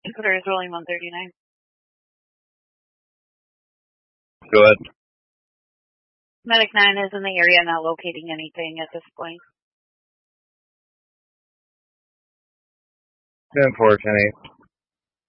Inquisitor is rolling 139. Go ahead. Medic 9 is in the area, not locating anything at this point. 10-4, 10-8.